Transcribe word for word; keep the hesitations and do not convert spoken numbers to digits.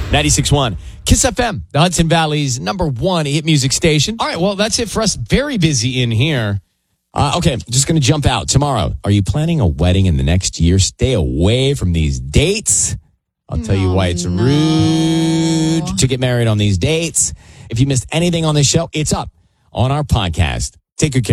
ninety-six point one Kiss F M, the Hudson Valley's number one hit music station. All right, well, that's it for us. Very busy in here. Uh, okay, just going to jump out. Tomorrow, are you planning a wedding in the next year? Stay away from these dates. I'll tell no, you why it's no. rude to get married on these dates. If you missed anything on this show, it's up on our podcast. Take good care.